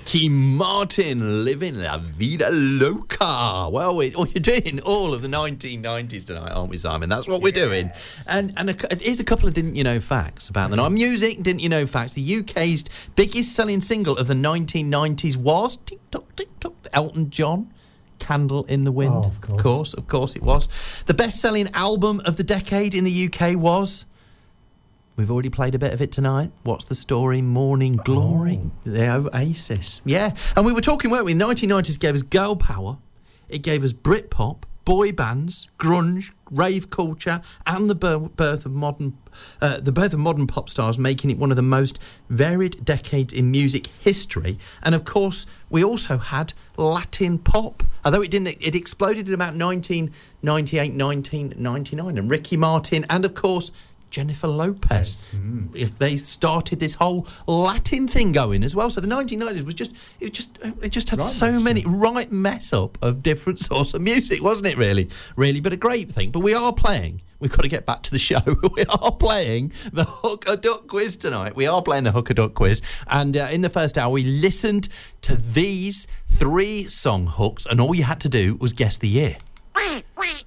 Ricky Martin, living La Vida Loca. Well, you're doing all of the 1990s tonight, aren't we, Simon? That's what we're doing. And here's a couple of didn't you know facts about the night. Music, didn't you know facts. The UK's biggest selling single of the 1990s was tick-tock, Elton John. Candle in the Wind. Of course it was. The best-selling album of the decade in the UK was... We've already played a bit of it tonight. What's the story? Morning Glory. The Oasis. Yeah. And we were talking, weren't we? The 1990s gave us girl power. It gave us Britpop, boy bands, grunge, rave culture, and the birth of modern pop stars, making it one of the most varied decades in music history. And of course, we also had Latin pop. Although it exploded in about 1998, 1999. And Ricky Martin, and of course, Jennifer Lopez. They started this whole Latin thing going as well. So the 1990s was it just had so many right mess up of different sorts of music, wasn't it? Really, but a great thing. But we are playing. We've got to get back to the show. We are playing the Hook or Duck quiz tonight. We are playing the Hook or Duck quiz. And in the first hour, we listened to these 3 song hooks, and all you had to do was guess the year.